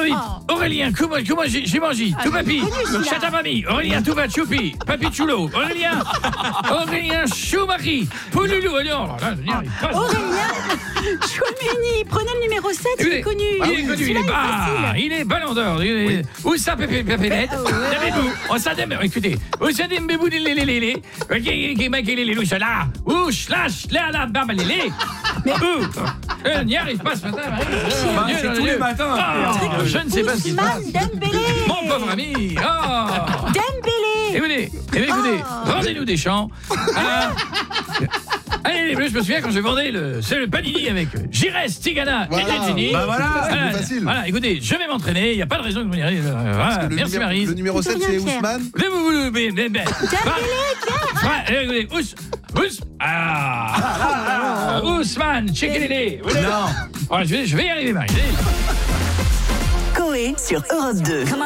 vite. Aurélien, comment j'ai mangé. Tout papi. Chata mamie. Aurélien, tout va choupi. Papi chulo. Aurélien Choumari. Pouloulou. Alors là, il passe. Aurélien Chouameni, prenez le numéro 7, il est connu. Il est ballon d'or. Où ça, Pépé Pépélette? On s'adème. Écoutez, où ça des bébous de lélé? Qui m'a qu'il est les louches là? Où slash la barbe lélé? Mais où? N'y arrive pas ce matin. C'est tous les matins. Je ne sais pas ce qui se passe. Dembélé. Mon pauvre ami. Dembélé. Écoutez, vendez-nous des champs. Allez les Bleus, je me souviens quand je vendais le Panini avec Giresse, Tigana et Gentini. C'est facile. Voilà, écoutez, je vais m'entraîner, il n'y a pas de raison que vous n'y arriviez. Merci Maryse. Le numéro 7, c'est Ousmane. Écoutez, Ousmane, check-les. Non. Je vais y arriver, Maryse. Coé sur Europe 2.